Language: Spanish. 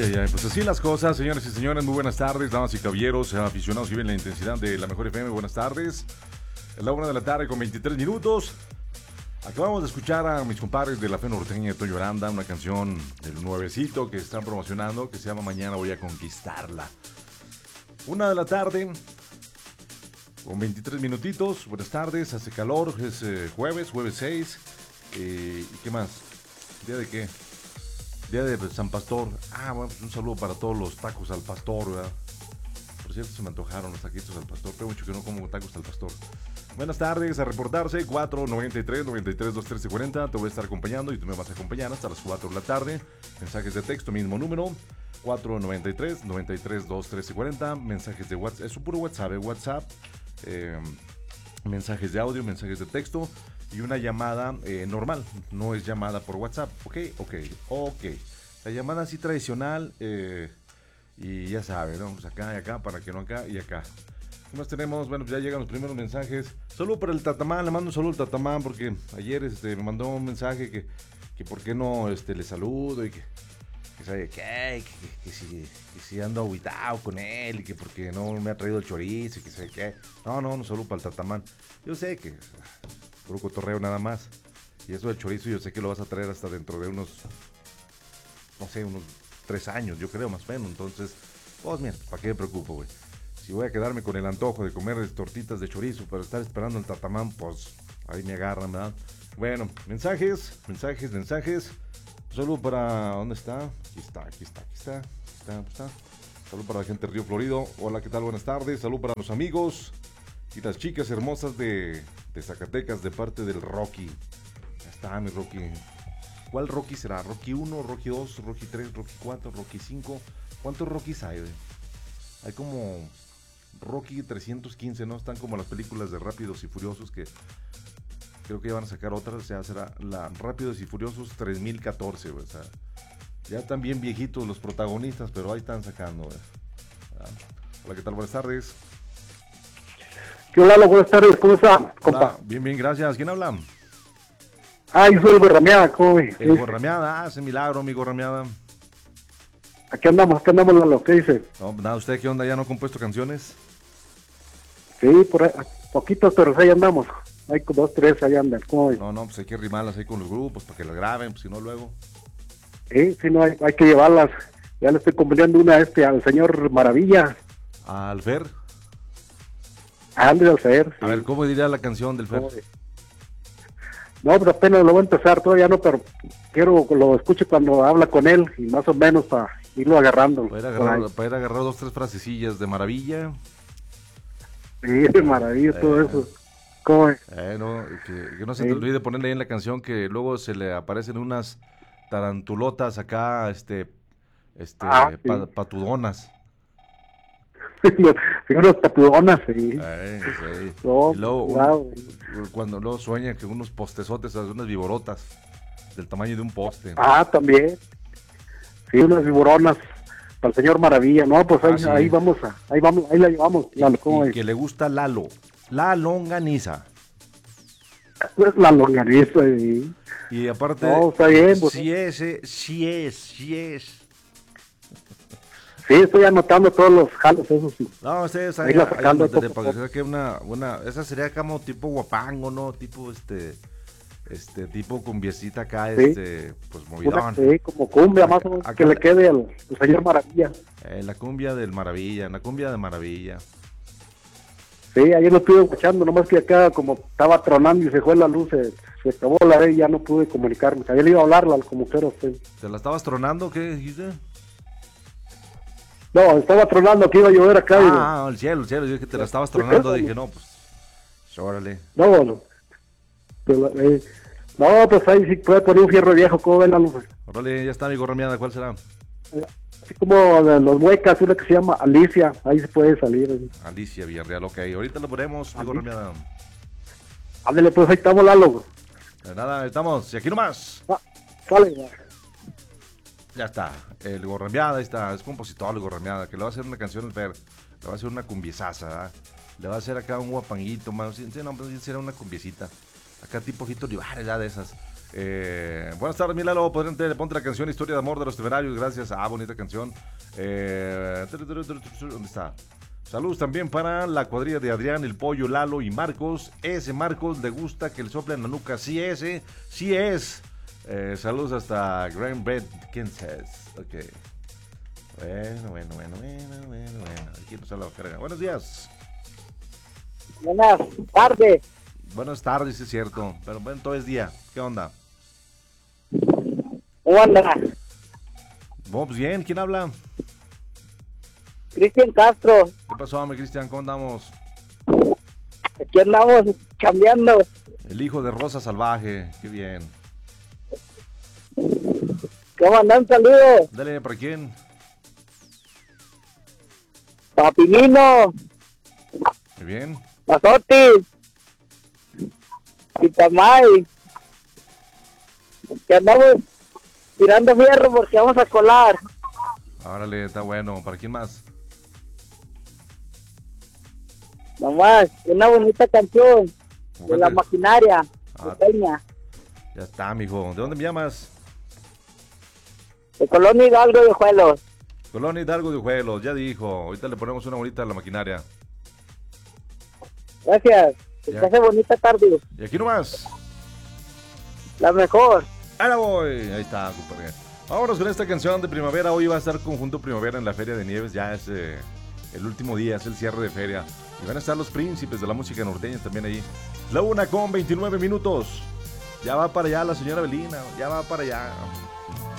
Pues así las cosas, señores y señores, muy buenas tardes, damas y caballeros, aficionados que viven la intensidad de la mejor FM, buenas tardes. Es la 1 de la tarde con 23 minutos. Acabamos de escuchar a mis compadres de la fe norteña de Toño Aranda, una canción del nuevecito que están promocionando, que se llama Mañana voy a conquistarla. 1 de la tarde con 23 minutitos, buenas tardes, hace calor, es jueves 6. ¿Y qué más? ¿Día de qué? Día de San Pastor. Bueno, pues un saludo para todos los tacos al pastor, ¿verdad? Por cierto, se me antojaron los taquitos al pastor. Tengo mucho que no como tacos al pastor. Buenas tardes, a reportarse, 493-93-213-40. Te voy a estar acompañando y tú me vas a acompañar hasta las 4 de la tarde. Mensajes de texto, mismo número, 493-93-213-40. Mensajes de WhatsApp, es un puro WhatsApp. Mensajes de audio, mensajes de texto. Y una llamada normal, no es llamada por WhatsApp, ok. La llamada así tradicional, y ya saben, ¿no? Pues acá y acá, para que no acá y acá. ¿Qué más tenemos? Bueno, pues ya llegan los primeros mensajes. Saludo para el Tatamán, le mando un saludo al Tatamán, porque ayer me mandó un mensaje que por qué no le saludo y que sabe qué, que si ando agüitado con él y que porque no me ha traído el chorizo y que sabe qué. No, saludo para el Tatamán. Yo sé que puro cotorreo nada más. Y eso del chorizo yo sé que lo vas a traer hasta dentro de unos 3 años, yo creo, más o menos. Entonces, pues mira, ¿para qué me preocupo, güey? Si voy a quedarme con el antojo de comer tortitas de chorizo para estar esperando el Tatamán, pues ahí me agarran, ¿verdad? Bueno, mensajes. Saludo para... ¿Dónde está? Aquí está. Saludo para la gente de Río Florido. Hola, ¿qué tal? Buenas tardes. Saludo para los amigos y las chicas hermosas de Zacatecas de parte del Rocky. Ya está mi Rocky. ¿Cuál Rocky será? ¿Rocky 1, Rocky 2, Rocky 3, Rocky 4, Rocky 5? ¿Cuántos Rockys hay, güey? Hay como Rocky 315, ¿no? Están como las películas de Rápidos y Furiosos, que creo que ya van a sacar otras. O sea, será la Rápidos y Furiosos 3014, güey. O sea, ya están bien viejitos los protagonistas, pero ahí están sacando, güey. Hola, ¿qué tal? Buenas tardes. ¿Qué hola, buenas tardes? ¿Cómo está, compa? Hola, bien, gracias. ¿Quién habla? Yo soy el Gorrameada, ¿cómo ves? El Gorrameada, ese milagro, mi Gorrameada. Aquí andamos, Lalo, ¿qué dice? No, nada, ¿usted qué onda? ¿Ya no ha compuesto canciones? Sí, por ahí, poquitos, pero ahí andamos. Hay 2, 3, ahí andan, ¿cómo ves? No, pues hay que rimarlas ahí con los grupos para que las graben, pues si no luego. Sí, no, hay que llevarlas. Ya le estoy componiendo una al señor Maravilla. ¿Al Fer? André al Fer, sí. A ver, ¿cómo diría la canción del Fer? No, pero apenas lo voy a empezar, todavía no, pero quiero que lo escuche cuando habla con él y más o menos para irlo agarrando. Para ir a agarrar 2, 3 frasecillas de Maravilla. Sí, de Maravilla, todo eso. ¿Cómo es? No, que no se te olvide ponerle ahí en la canción que luego se le aparecen unas tarantulotas acá, sí. patudonas. Unos tatuonas, sí. Sí. No, y luego, wow. cuando luego sueña que unos postezotes, unas viborotas del tamaño de un poste. También. Sí, unas viboronas para el señor Maravilla. No, pues ahí, sí. ahí la llevamos. Lalo, ¿cómo y es? que le gusta Lalo, la longaniza. Pues la longaniza, sí. Y aparte, no, está bien, pues, sí es. Sí, estoy anotando todos los jalos, eso sí. No, ustedes ahí la sacando para que sea que una, esa sería como tipo guapango, ¿no? Tipo tipo cumbiecita acá, sí. Pues movidón. Sí, como cumbia más o menos, que le quede al señor Maravilla. La cumbia del Maravilla, la cumbia de Maravilla. Sí, ayer lo estuve escuchando, nomás que acá como estaba tronando y se fue la luz, se acabó la vez y ya no pude comunicarme. Ayer le iba a hablar al como quiera usted. ¿Te la estabas tronando? ¿Qué dijiste? No, estaba tronando que iba a llover acá. El cielo, yo dije que te la estabas tronando, dije, no, pues, órale. No, pues ahí sí puede poner un fierro viejo, ¿cómo ven la luz? Órale, ya está mi gorrameada, ¿cuál será? Así como de los muecas, una que se llama Alicia, ahí se puede salir. Alicia Villarreal, ok, ahorita lo ponemos, mi gorrameada. Ándale, pues ahí estamos, Lalo. De nada, estamos, y aquí nomás. Sale. Ya está, el Gorrameada, ahí está, es compositor el Gorrameada, que le va a hacer una canción al Fer, le va a hacer una cumbiesaza, ¿verdad? Le va a hacer acá un guapanguito, más, sí, no, pues será una cumbiecita, acá tipo Ojito Olivares, ya de esas. Buenas tardes, mi Lalo. Ponte la canción Historia de Amor de los Temerarios. Gracias. Bonita canción. ¿Dónde está? Saludos también para la cuadrilla de Adrián, el Pollo, Lalo y Marcos. Ese Marcos le gusta que le soplen la nuca. Sí, ese. Sí es. Saludos hasta Grand Bed, Kansas. Ok. Bueno. Aquí nos habla la carga. Buenos días. Buenas tardes. Buenas tardes, es cierto. Pero bueno, todo es día. ¿Qué onda? ¿Cómo anda? Pues bien, ¿quién habla? Cristian Castro. ¿Qué pasó, hombre, Cristian? ¿Cómo andamos? Aquí andamos cambiando. El hijo de Rosa Salvaje. Qué bien. ¿Cómo andan? Un saludo. Dale, ¿para quién? Papinino. Muy bien. Pasotis. Pitamay. Que andamos tirando fierro porque vamos a colar. Órale, está bueno. ¿Para quién más? Nomás, una bonita canción de la maquinaria pequeña. Ya está, mijo. ¿De dónde me llamas? De Colonia Hidalgo de Juelos. Colonia Hidalgo de Juelos, ya dijo. Ahorita le ponemos una bonita a la maquinaria. Gracias. Que Ya. pase bonita tarde. Y aquí nomás. La mejor. ¡Ahora voy! Ahí está, compadre. Vámonos con esta canción de primavera. Hoy va a estar Conjunto Primavera en la Feria de Nieves. Ya es el último día, es el cierre de feria. Y van a estar los príncipes de la música norteña también ahí. La 1:29. Ya va para allá la señora Belina. Ya va para allá.